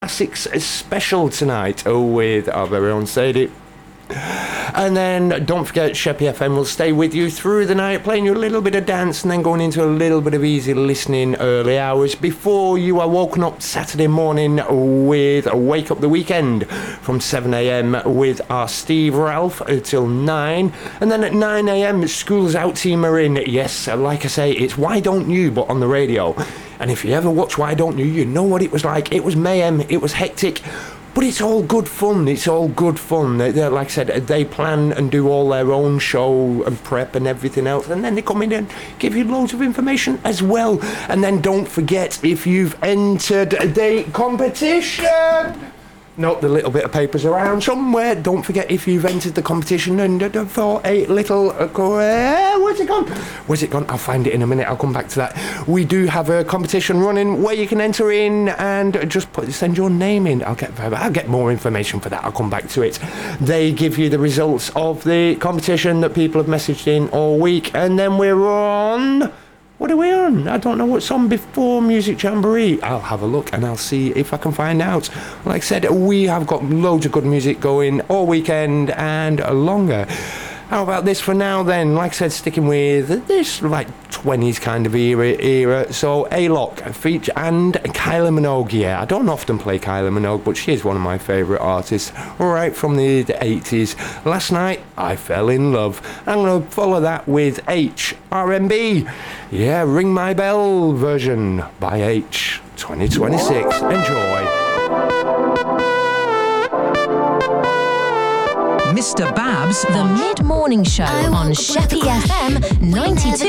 Classics special tonight with our very own Sadie. And then don't forget, Sheppy FM will stay with you through the night, playing you a little bit of dance and then going into a little bit of easy listening early hours before you are woken up Saturday morning with Wake Up the Weekend from 7am with our Steve Ralph till 9. And then at 9am, School's Out team are in. Yes, like I say, it's Why Don't You, but on the radio. And if you ever watch Why Don't You, you know what it was like. It was mayhem, it was hectic. But it's all good fun. It's all good fun. Like I said, they plan and do all their own show and prep and everything else. And then they come in and give you loads of information as well. And then don't forget, if you've entered the competition... Note the little bit of papers around somewhere. Don't forget, if you've entered the competition and for a little... where's it gone? Where's it gone? I'll find it in a minute. I'll come back to that. We do have a competition running where you can enter in and just send your name in. I'll get more information for that. I'll come back to it. They give you the results of the competition that people have messaged in all week. And then we're on... What are we on? I don't know what's on before Music Jamboree. I'll have a look and I'll see if I can find out. Like I said, we have got loads of good music going all weekend and longer. How about this for now then? Like I said, sticking with this like 20s kind of era. So A-Lock feature and Kylie Minogue. Yeah, I don't often play Kylie Minogue, but she is one of my favourite artists right from the 80s. Last Night I Fell in Love. I'm going to follow that with H, R&B. Yeah, Ring My Bell version by H, 2026. Enjoy. Mr. Babs, the mid-morning show on Sheppy FM 92.7.